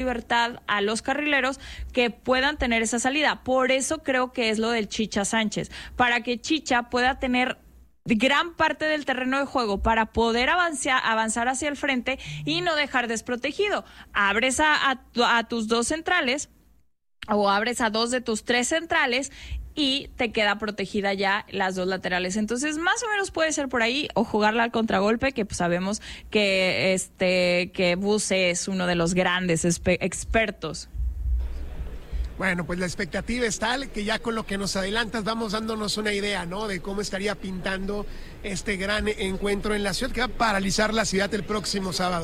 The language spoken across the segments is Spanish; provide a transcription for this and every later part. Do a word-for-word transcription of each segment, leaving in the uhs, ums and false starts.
libertad a los carrileros que puedan tener esa salida. Por eso creo que es lo del Chicha Sánchez, para que Chicha pueda tener gran parte del terreno de juego para poder avanzar, avanzar hacia el frente y no dejar desprotegido. Abres a, a, a tus dos centrales o abres a dos de tus tres centrales y te queda protegida ya las dos laterales. Entonces, más o menos puede ser por ahí, o jugarla al contragolpe, que pues sabemos que este que Buse es uno de los grandes espe- expertos. Bueno, pues la expectativa es tal que ya con lo que nos adelantas vamos dándonos una idea, ¿no?, de cómo estaría pintando este gran encuentro en la ciudad, que va a paralizar la ciudad el próximo sábado.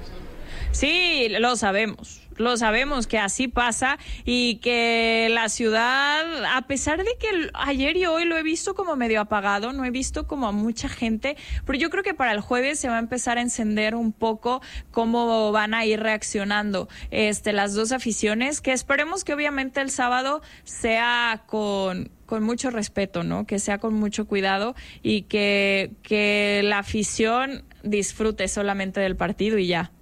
Sí, lo sabemos. Lo sabemos que así pasa y que la ciudad, a pesar de que ayer y hoy lo he visto como medio apagado, no he visto como a mucha gente, pero yo creo que para el jueves se va a empezar a encender un poco cómo van a ir reaccionando este las dos aficiones, que esperemos que obviamente el sábado sea con con mucho respeto, ¿no? Que sea con mucho cuidado y que, que la afición disfrute solamente del partido y ya.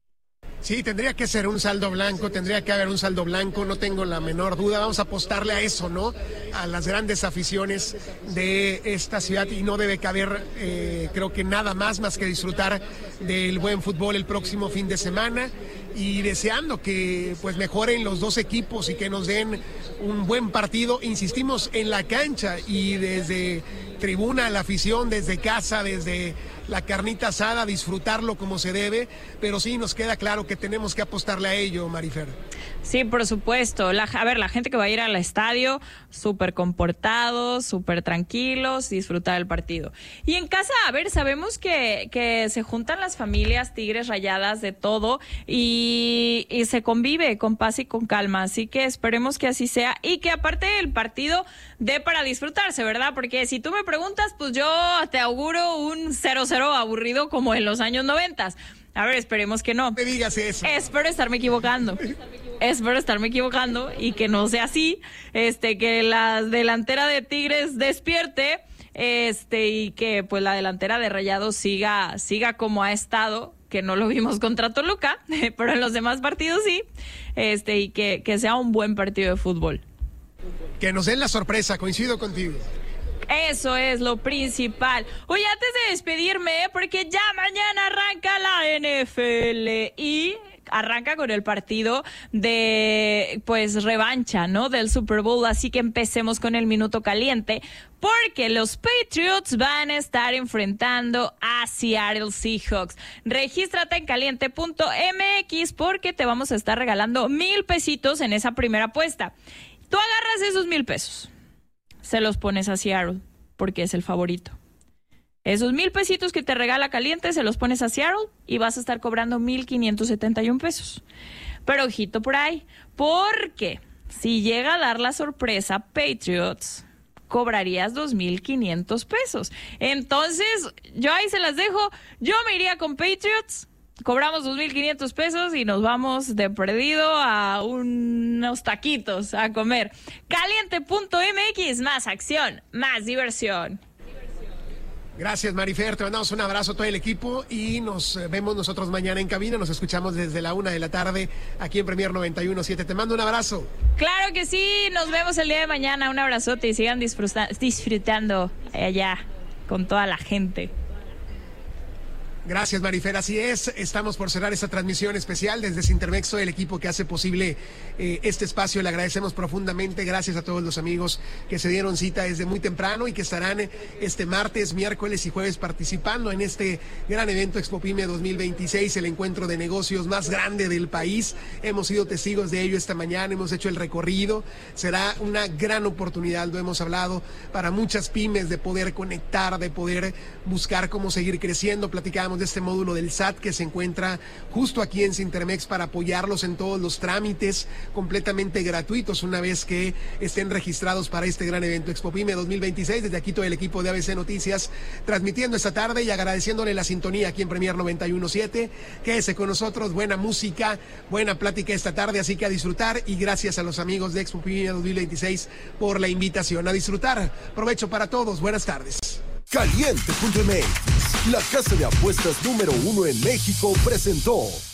Sí, tendría que ser un saldo blanco, tendría que haber un saldo blanco, no tengo la menor duda. Vamos a apostarle a eso, ¿no?, a las grandes aficiones de esta ciudad, y no debe caber, eh, creo que nada más, más que disfrutar del buen fútbol el próximo fin de semana, y deseando que pues mejoren los dos equipos y que nos den un buen partido, insistimos, en la cancha y desde tribuna, la afición, desde casa, desde la carnita asada, disfrutarlo como se debe, pero sí nos queda claro que tenemos que apostarle a ello, Marifer. Sí, por supuesto. La, a ver, la gente que va a ir al estadio, súper comportados, súper tranquilos, disfrutar el partido. Y en casa, a ver, sabemos que, que se juntan las familias, Tigres, Rayadas, de todo, y, y se convive con paz y con calma. Así que esperemos que así sea y que aparte el partido dé para disfrutarse, ¿verdad? Porque si tú me preguntas, pues yo te auguro un cero cero aburrido como en los años noventas. A ver, esperemos que no. No me digas eso. Espero estarme equivocando. Espero estarme equivocando y que no sea así. Este, que la delantera de Tigres despierte, este, y que pues la delantera de Rayados siga, siga como ha estado, que no lo vimos contra Toluca, pero en los demás partidos sí. Este, y que, que sea un buen partido de fútbol. Que nos den la sorpresa, coincido contigo. Eso es lo principal. Oye, antes de despedirme, porque ya mañana arranca la N F L y arranca con el partido de, pues, revancha, ¿no?, del Super Bowl. Así que empecemos con el minuto caliente, porque los Patriots van a estar enfrentando a Seattle Seahawks. Regístrate en caliente punto m x porque te vamos a estar regalando mil pesitos en esa primera apuesta. Tú agarras esos mil pesos, se los pones a Seattle, porque es el favorito. Esos mil pesitos que te regala Caliente, se los pones a Seattle y vas a estar cobrando mil quinientos setenta y un pesos. Pero ojito por ahí, porque si llega a dar la sorpresa Patriots, cobrarías dos mil quinientos pesos. Entonces, yo ahí se las dejo. Yo me iría con Patriots. Cobramos dos mil quinientos pesos y nos vamos de perdido a unos taquitos a comer. Caliente punto m x, más acción, más diversión. Gracias, Marifer, te mandamos un abrazo a todo el equipo y nos vemos nosotros mañana en cabina. Nos escuchamos desde la una de la tarde aquí en Premier noventa y uno punto siete. Te mando un abrazo. Claro que sí, nos vemos el día de mañana. Un abrazote y sigan disfruta- disfrutando allá con toda la gente. Gracias, Marifer, así es, estamos por cerrar esta transmisión especial desde Cintermexo, el equipo que hace posible eh, este espacio. Le agradecemos profundamente, gracias a todos los amigos que se dieron cita desde muy temprano y que estarán este martes, miércoles y jueves participando en este gran evento ExpoPyme dos mil veintiséis, el encuentro de negocios más grande del país. Hemos sido testigos de ello esta mañana, hemos hecho el recorrido, será una gran oportunidad, lo hemos hablado, para muchas pymes de poder conectar, de poder buscar cómo seguir creciendo. Platicábamos de este módulo del S A T que se encuentra justo aquí en Cintermex para apoyarlos en todos los trámites completamente gratuitos una vez que estén registrados para este gran evento ExpoPyme dos mil veintiséis. Desde aquí todo el equipo de A B C Noticias transmitiendo esta tarde y agradeciéndole la sintonía aquí en Premier noventa y uno punto siete. Quédese con nosotros, buena música, buena plática esta tarde, así que a disfrutar, y gracias a los amigos de ExpoPyme dos mil veintiséis por la invitación. A disfrutar, provecho para todos, buenas tardes. Caliente punto m x, la casa de apuestas número uno en México, presentó